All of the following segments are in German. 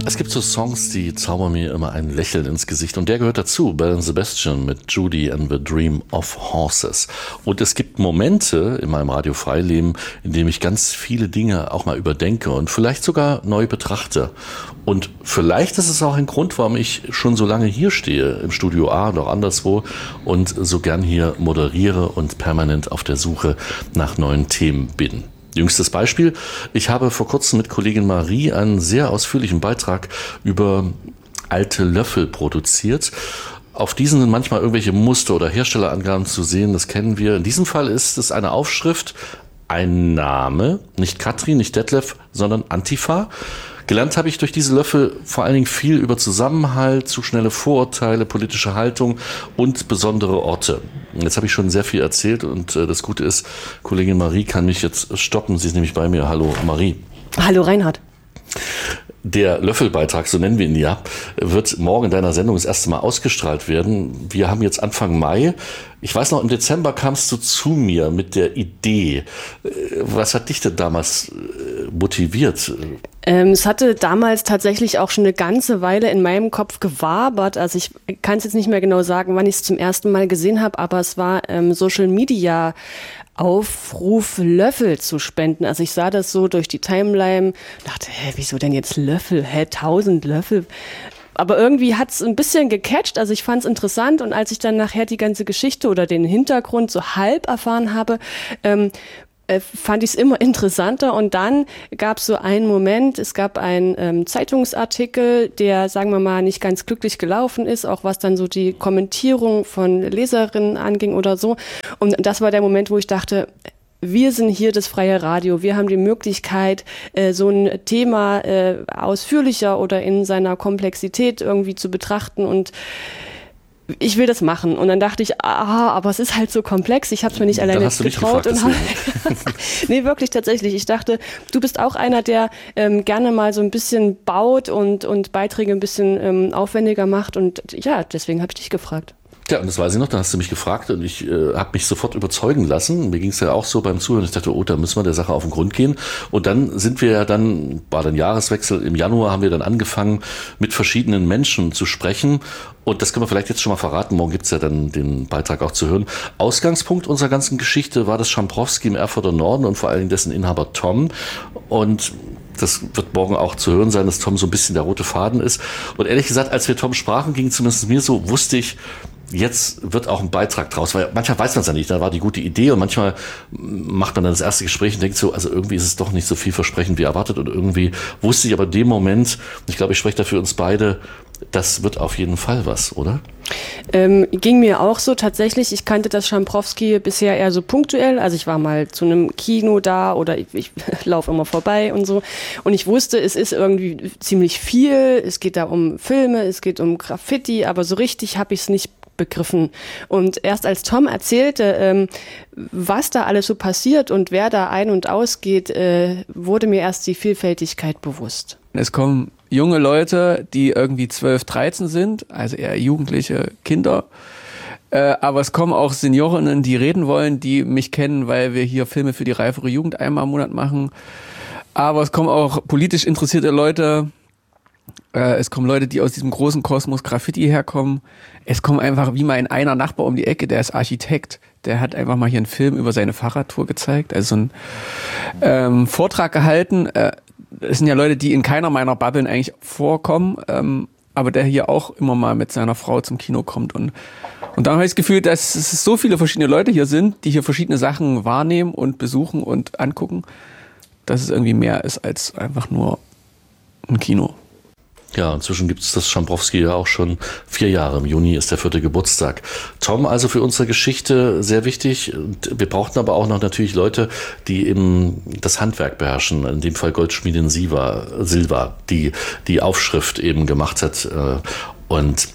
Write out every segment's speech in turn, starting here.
Es gibt so Songs, die zaubern mir immer ein Lächeln ins Gesicht und der gehört dazu, Belle and Sebastian mit Judy and the Dream of Horses. Und es gibt Momente in meinem Radio-Freileben, in dem ich ganz viele Dinge auch mal überdenke und vielleicht sogar neu betrachte. Und vielleicht ist es auch ein Grund, warum ich schon so lange hier stehe, im Studio A und auch anderswo und so gern hier moderiere und permanent auf der Suche nach neuen Themen bin. Jüngstes Beispiel, ich habe vor kurzem mit Kollegin Marie einen sehr ausführlichen Beitrag über alte Löffel produziert. Auf diesen sind manchmal irgendwelche Muster oder Herstellerangaben zu sehen, das kennen wir. In diesem Fall ist es eine Aufschrift, ein Name, nicht Katrin, nicht Detlef, sondern Antifa. Gelernt habe ich durch diese Löffel vor allen Dingen viel über Zusammenhalt, zu schnelle Vorurteile, politische Haltung und besondere Orte. Jetzt habe ich schon sehr viel erzählt und das Gute ist, Kollegin Marie kann mich jetzt stoppen. Sie ist nämlich bei mir. Hallo Marie. Hallo Reinhard. Der Löffelbeitrag, so nennen wir ihn ja, wird morgen in deiner Sendung das erste Mal ausgestrahlt werden. Wir haben jetzt Anfang Mai. Ich weiß noch, im Dezember kamst du zu mir mit der Idee. Was hat dich denn damals motiviert? Es hatte damals tatsächlich auch schon eine ganze Weile in meinem Kopf gewabert. Also ich kann es jetzt nicht mehr genau sagen, wann ich es zum ersten Mal gesehen habe, aber es war Social Media Aufruf, Löffel zu spenden. Also ich sah das so durch die Timeline, dachte, wieso denn jetzt Löffel? 1000 Löffel? Aber irgendwie hat es ein bisschen gecatcht, also ich fand es interessant und als ich dann nachher die ganze Geschichte oder den Hintergrund so halb erfahren habe, fand ich es immer interessanter und dann gab es so einen Moment, es gab einen Zeitungsartikel, der, sagen wir mal, nicht ganz glücklich gelaufen ist, auch was dann so die Kommentierung von Leserinnen anging oder so. Und das war der Moment, wo ich dachte, wir sind hier das freie Radio, wir haben die Möglichkeit, so ein Thema ausführlicher oder in seiner Komplexität irgendwie zu betrachten und ich will das machen. Und dann dachte ich, aber es ist halt so komplex, ich habe es mir nicht alleine getraut. Nee, wirklich tatsächlich. Ich dachte, du bist auch einer, der gerne mal so ein bisschen baut und Beiträge ein bisschen aufwendiger macht. Und ja, deswegen habe ich dich gefragt. Ja, und das weiß ich noch, da hast du mich gefragt und ich habe mich sofort überzeugen lassen. Mir ging es ja auch so beim Zuhören. Ich dachte, da müssen wir der Sache auf den Grund gehen. Und dann sind wir ja war dann Jahreswechsel, im Januar haben wir dann angefangen, mit verschiedenen Menschen zu sprechen. Und das können wir vielleicht jetzt schon mal verraten. Morgen gibt's ja dann den Beitrag auch zu hören. Ausgangspunkt unserer ganzen Geschichte war das Schamprowski im Erfurter Norden und vor allem dessen Inhaber Tom. Und das wird morgen auch zu hören sein, dass Tom so ein bisschen der rote Faden ist. Und ehrlich gesagt, als wir Tom sprachen, ging zumindest mir so, wusste ich, jetzt wird auch ein Beitrag draus, weil manchmal weiß man es ja nicht, da war die gute Idee und manchmal macht man dann das erste Gespräch und denkt so, also irgendwie ist es doch nicht so vielversprechend wie erwartet und irgendwie wusste ich aber in dem Moment, ich glaube, ich spreche da für uns beide, das wird auf jeden Fall was, oder? Ging mir auch so tatsächlich. Ich kannte das Schamprowski bisher eher so punktuell. Also ich war mal zu einem Kino da oder ich laufe immer vorbei und so. Und ich wusste, es ist irgendwie ziemlich viel. Es geht da um Filme, es geht um Graffiti, aber so richtig habe ich es nicht begriffen. Und erst als Tom erzählte, was da alles so passiert und wer da ein- und ausgeht, wurde mir erst die Vielfältigkeit bewusst. Es kommen junge Leute, die irgendwie 12, 13 sind, also eher jugendliche Kinder. Aber es kommen auch Seniorinnen, die reden wollen, die mich kennen, weil wir hier Filme für die reifere Jugend einmal im Monat machen. Aber es kommen auch politisch interessierte Leute. Es kommen Leute, die aus diesem großen Kosmos Graffiti herkommen. Es kommt einfach wie mein einer Nachbar um die Ecke, der ist Architekt. Der hat einfach mal hier einen Film über seine Fahrradtour gezeigt, also so einen Vortrag gehalten. Es sind ja Leute, die in keiner meiner Bubblen eigentlich vorkommen, aber der hier auch immer mal mit seiner Frau zum Kino kommt. Und dann habe ich das Gefühl, dass es so viele verschiedene Leute hier sind, die hier verschiedene Sachen wahrnehmen und besuchen und angucken, dass es irgendwie mehr ist als einfach nur ein Kino. Ja, inzwischen gibt es das Schamprowski ja auch schon 4 Jahre. Im Juni ist der 4. Geburtstag. Tom, also für unsere Geschichte sehr wichtig. Wir brauchten aber auch noch natürlich Leute, die eben das Handwerk beherrschen. In dem Fall Goldschmiedin Silva, die Aufschrift eben gemacht hat. Und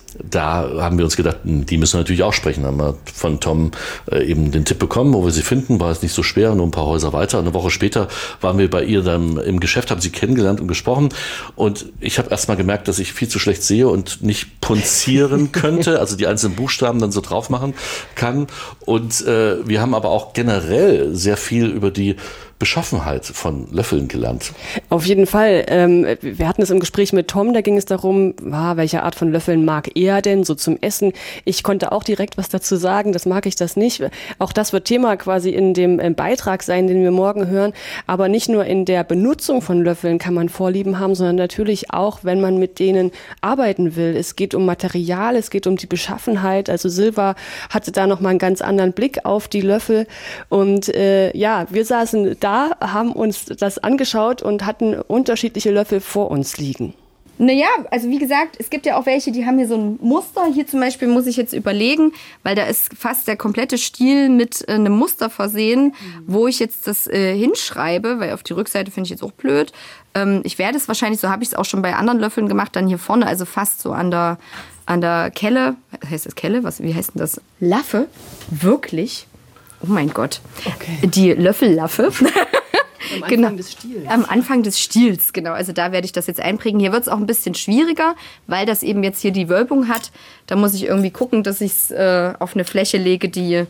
Da haben wir uns gedacht, die müssen wir natürlich auch sprechen. Haben wir von Tom eben den Tipp bekommen, wo wir sie finden, war es nicht so schwer, nur ein paar Häuser weiter. Eine Woche später waren wir bei ihr dann im Geschäft, haben sie kennengelernt und gesprochen. Und ich habe erst mal gemerkt, dass ich viel zu schlecht sehe und nicht punzieren könnte, also die einzelnen Buchstaben dann so drauf machen kann. Und wir haben aber auch generell sehr viel über die Beschaffenheit von Löffeln gelernt. Auf jeden Fall. Wir hatten es im Gespräch mit Tom, da ging es darum, welche Art von Löffeln mag er denn so zum Essen. Ich konnte auch direkt was dazu sagen, das mag ich das nicht. Auch das wird Thema quasi in dem Beitrag sein, den wir morgen hören. Aber nicht nur in der Benutzung von Löffeln kann man Vorlieben haben, sondern natürlich auch, wenn man mit denen arbeiten will. Es geht um Material, es geht um die Beschaffenheit. Also Silva hatte da nochmal einen ganz anderen Blick auf die Löffel. Und wir saßen da, haben uns das angeschaut und hatten unterschiedliche Löffel vor uns liegen. Naja, also wie gesagt, es gibt ja auch welche, die haben hier so ein Muster. Hier zum Beispiel muss ich jetzt überlegen, weil da ist fast der komplette Stiel mit einem Muster versehen, wo ich jetzt das hinschreibe, weil auf die Rückseite finde ich jetzt auch blöd. Ich werde es wahrscheinlich, so habe ich es auch schon bei anderen Löffeln gemacht, dann hier vorne, also fast so an der Kelle. Heißt das Kelle? Wie heißt denn das? Laffe? Wirklich? Oh mein Gott. Okay. Die Löffellaffe. Am Anfang des Stiels. Am Anfang des Stiels, genau. Also da werde ich das jetzt einprägen. Hier wird es auch ein bisschen schwieriger, weil das eben jetzt hier die Wölbung hat. Da muss ich irgendwie gucken, dass ich es auf eine Fläche lege, die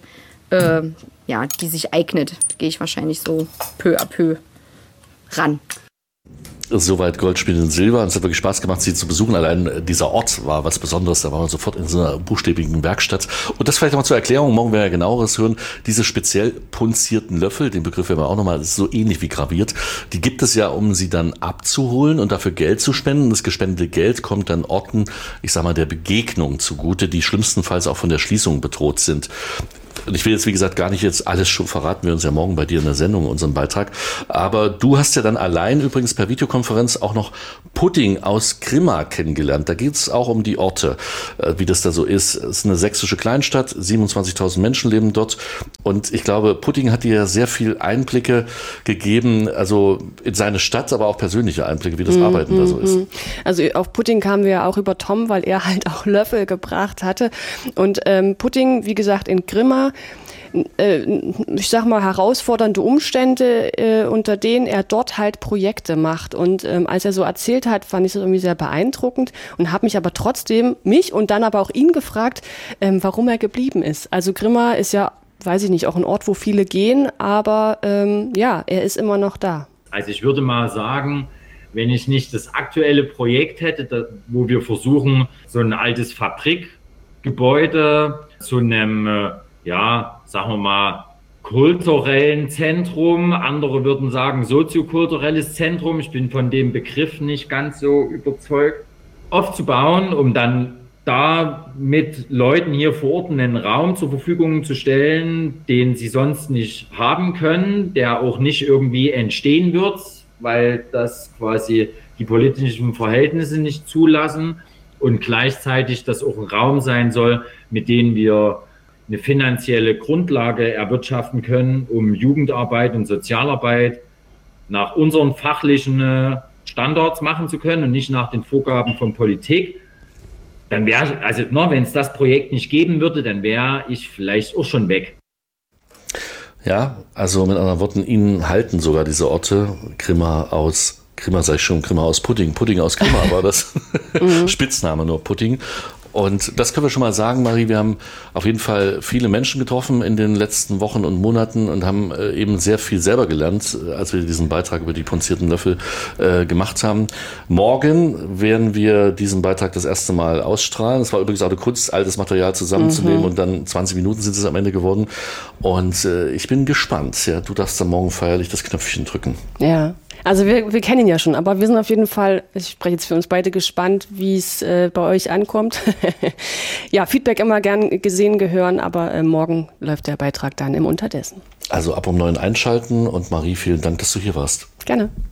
sich eignet. Da gehe ich wahrscheinlich so peu à peu ran. Soweit Goldspiel in Silber. Und es hat wirklich Spaß gemacht, sie zu besuchen. Allein dieser Ort war was Besonderes. Da war man sofort in so einer buchstäbigen Werkstatt. Und das vielleicht nochmal zur Erklärung. Morgen werden wir ja genaueres hören. Diese speziell punzierten Löffel, den Begriff werden wir auch nochmal, das ist so ähnlich wie graviert. Die gibt es ja, um sie dann abzuholen und dafür Geld zu spenden. Das gespendete Geld kommt dann Orten, ich sag mal, der Begegnung zugute, die schlimmstenfalls auch von der Schließung bedroht sind. Und ich will jetzt, wie gesagt, gar nicht jetzt alles schon verraten, wir uns ja morgen bei dir in der Sendung, in unserem Beitrag. Aber du hast ja dann allein übrigens per Videokonferenz auch noch Pudding aus Grimma kennengelernt. Da geht es auch um die Orte, wie das da so ist. Es ist eine sächsische Kleinstadt, 27.000 Menschen leben dort. Und ich glaube, Pudding hat dir ja sehr viel Einblicke gegeben, also in seine Stadt, aber auch persönliche Einblicke, wie das Arbeiten da so ist. Also auf Pudding kamen wir ja auch über Tom, weil er halt auch Löffel gebracht hatte. Und Pudding, wie gesagt, in Grimma, ich sag mal, herausfordernde Umstände, unter denen er dort halt Projekte macht. Und als er so erzählt hat, fand ich das irgendwie sehr beeindruckend und habe mich aber trotzdem, mich und dann aber auch ihn gefragt, warum er geblieben ist. Also Grimma ist ja, weiß ich nicht, auch ein Ort, wo viele gehen, aber er ist immer noch da. Also ich würde mal sagen, wenn ich nicht das aktuelle Projekt hätte, wo wir versuchen, so ein altes Fabrikgebäude zu einem sagen wir mal, kulturellen Zentrum. Andere würden sagen soziokulturelles Zentrum. Ich bin von dem Begriff nicht ganz so überzeugt. Aufzubauen, um dann da mit Leuten hier vor Ort einen Raum zur Verfügung zu stellen, den sie sonst nicht haben können, der auch nicht irgendwie entstehen wird, weil das quasi die politischen Verhältnisse nicht zulassen und gleichzeitig das auch ein Raum sein soll, mit dem wir eine finanzielle Grundlage erwirtschaften können, um Jugendarbeit und Sozialarbeit nach unseren fachlichen Standards machen zu können und nicht nach den Vorgaben von Politik. Dann wäre, wenn es das Projekt nicht geben würde, dann wäre ich vielleicht auch schon weg. Ja, also mit anderen Worten, Ihnen halten sogar diese Orte. Grimma aus Pudding. Pudding aus Grimma war das Spitzname, nur Pudding. Und das können wir schon mal sagen, Marie, wir haben auf jeden Fall viele Menschen getroffen in den letzten Wochen und Monaten und haben eben sehr viel selber gelernt, als wir diesen Beitrag über die punzierten Löffel gemacht haben. Morgen werden wir diesen Beitrag das erste Mal ausstrahlen. Es war übrigens auch eine Kunst, altes Material zusammenzunehmen und dann 20 Minuten sind es am Ende geworden. Und ich bin gespannt. Ja, du darfst dann morgen feierlich das Knöpfchen drücken. Ja. Also wir kennen ihn ja schon, aber wir sind auf jeden Fall, ich spreche jetzt für uns beide, gespannt, wie es bei euch ankommt. Ja, Feedback immer gern gesehen, gehören, aber morgen läuft der Beitrag dann im Unterdessen. Also ab um 9 einschalten und Marie, vielen Dank, dass du hier warst. Gerne.